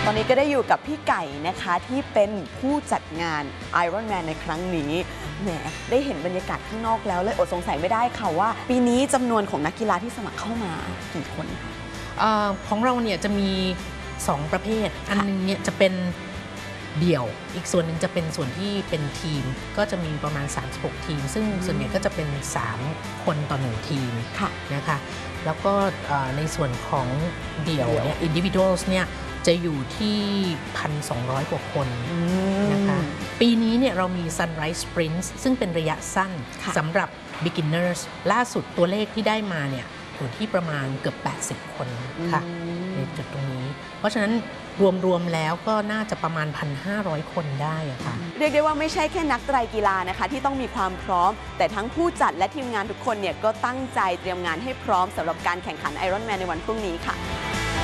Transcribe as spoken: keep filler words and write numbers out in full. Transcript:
ตอนนี้ก็ได้อยู่กับพี่ไก่นะคะที่เป็นผู้จัดงาน Ironman ในครั้งนี้แหมได้เห็นบรรยากาศข้างนอกแล้วเลยอดสงสัยไม่ได้ค่ะว่าปีนี้จำนวนของนักกีฬาที่สมัครเข้ามากี่คนอของเราเนี่ยจะมีสองประเภทอันนึงเนี่ยจะเป็นเดี่ยวอีกส่วนหนึ่งจะเป็นส่วนที่เป็นทีมก็จะมีประมาณสามสิบหกทีมซึ่งส่วนใหญ่ก็จะเป็นสามคนต่อหนึ่งทีมนะคะแล้วก็ในส่วนของเดี่ยวเนี่ย individuals เนี่ยจะอยู่ที่ หนึ่งพันสองร้อย กว่าคนนะคะปีนี้เนี่ยเรามี Sunrise Sprints ซึ่งเป็นระยะสั้นสำหรับ beginners ล่าสุดตัวเลขที่ได้มาเนี่ยอยู่ที่ประมาณเกือบแปดสิบคนค่ะในจุดตรงนี้เพราะฉะนั้นรวมๆแล้วก็น่าจะประมาณ หนึ่งพันห้าร้อย คนได้อะค่ะเรียกได้ว่าไม่ใช่แค่นักไตรกีฬานะคะที่ต้องมีความพร้อมแต่ทั้งผู้จัดและทีมงานทุกคนเนี่ยก็ตั้งใจเตรียมงานให้พร้อมสำหรับการแข่งขัน Ironman ในวันพรุ่งนี้ค่ะ